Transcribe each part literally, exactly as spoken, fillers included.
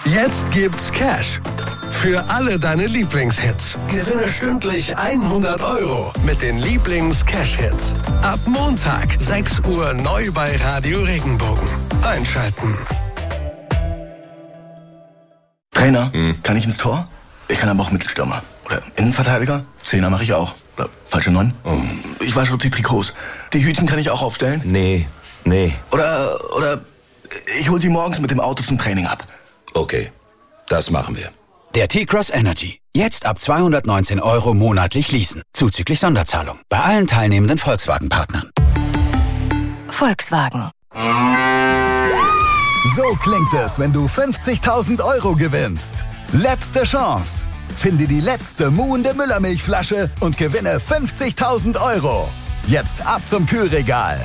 Jetzt gibt's Cash für alle deine Lieblingshits. Gewinne stündlich hundert Euro mit den Lieblings-Cash-Hits. Ab Montag, sechs Uhr neu bei Radio Regenbogen. Einschalten. Trainer, hm. kann ich ins Tor? Ich kann aber auch Mittelstürmer. Oder Innenverteidiger? Zehner mache ich auch. Oder falsche Neun? Oh. Ich wasche auch die Trikots. Die Hütchen kann ich auch aufstellen? Nee, nee. Oder, oder ich hol sie morgens mit dem Auto zum Training ab. Okay, das machen wir. Der T-Cross Energy. Jetzt ab zweihundertneunzehn Euro monatlich leasen. Zuzüglich Sonderzahlung. Bei allen teilnehmenden Volkswagen-Partnern. Volkswagen. So klingt es, wenn du fünfzigtausend Euro gewinnst. Letzte Chance. Finde die letzte muhende Müllermilchflasche und gewinne fünfzigtausend Euro. Jetzt ab zum Kühlregal.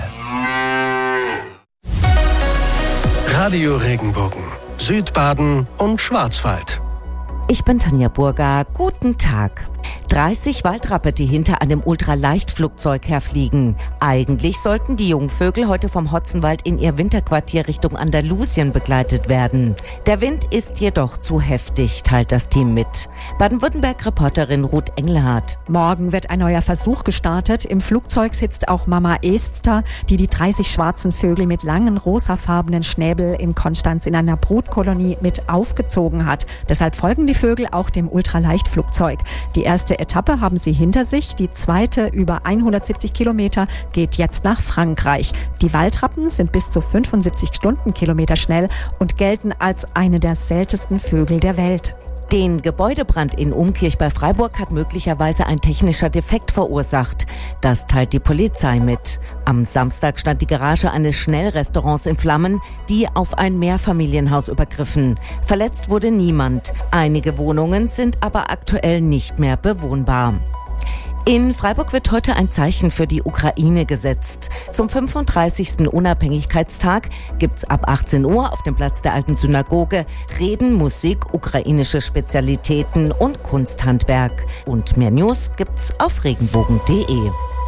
Radio Regenbogen, Südbaden und Schwarzwald. Ich bin Tanja Burger. Guten Tag. dreißig Waldrappe, die hinter einem Ultraleichtflugzeug herfliegen. Eigentlich sollten die Jungvögel heute vom Hotzenwald in ihr Winterquartier Richtung Andalusien begleitet werden. Der Wind ist jedoch zu heftig, teilt das Team mit. Baden-Württemberg-Reporterin Ruth Engelhardt. Morgen wird ein neuer Versuch gestartet. Im Flugzeug sitzt auch Mama Esther, die die dreißig schwarzen Vögel mit langen rosafarbenen Schnäbel in Konstanz in einer Brutkolonie mit aufgezogen hat. Deshalb folgen die Vögel auch dem Ultraleichtflugzeug. Die erste Etappe haben sie hinter sich. Die zweite, über hundertsiebzig Kilometer, geht jetzt nach Frankreich. Die Waldrappen sind bis zu fünfundsiebzig Stundenkilometer schnell und gelten als eine der seltensten Vögel der Welt. Den Gebäudebrand in Umkirch bei Freiburg hat möglicherweise ein technischer Defekt verursacht. Das teilt die Polizei mit. Am Samstag stand die Garage eines Schnellrestaurants in Flammen, die auf ein Mehrfamilienhaus übergriffen. Verletzt wurde niemand. Einige Wohnungen sind aber aktuell nicht mehr bewohnbar. In Freiburg wird heute ein Zeichen für die Ukraine gesetzt. Zum fünfunddreißigsten Unabhängigkeitstag gibt's ab achtzehn Uhr auf dem Platz der Alten Synagoge Reden, Musik, ukrainische Spezialitäten und Kunsthandwerk. Und mehr News gibt's auf regenbogen punkt de.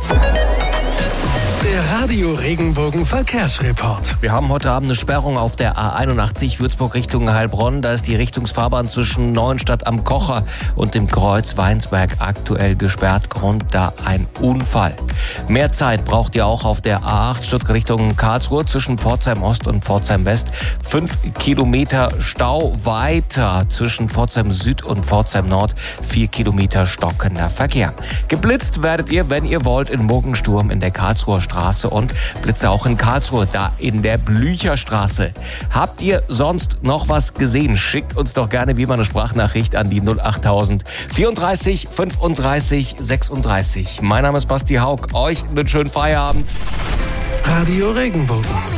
Der Radio Regenbogen Verkehrsreport. Wir haben heute Abend eine Sperrung auf der A einundachtzig Würzburg Richtung Heilbronn. Da ist die Richtungsfahrbahn zwischen Neuenstadt am Kocher und dem Kreuz Weinsberg aktuell gesperrt. Grund da ein Unfall. Mehr Zeit braucht ihr auch auf der A acht Stuttgart Richtung Karlsruhe zwischen Pforzheim Ost und Pforzheim West. Fünf Kilometer Stau weiter zwischen Pforzheim Süd und Pforzheim Nord. Vier Kilometer stockender Verkehr. Geblitzt werdet ihr, wenn ihr wollt, in Muggensturm in der Karlsruher Straße und Blitze auch in Karlsruhe, da in der Blücherstraße. Habt ihr sonst noch was gesehen? Schickt uns doch gerne wie immer eine Sprachnachricht an die null achttausend vierunddreißig fünfunddreißig sechsunddreißig. Mein Name ist Basti Haug. Euch einen schönen Feierabend. Radio Regenbogen.